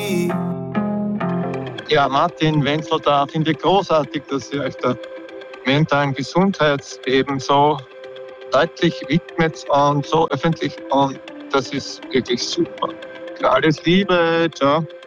Ja, Martin Wenzel, da finde ich großartig, dass ihr euch der mentalen Gesundheit eben so deutlich widmet und so öffentlich. Und das ist wirklich super. Alles Liebe, ciao.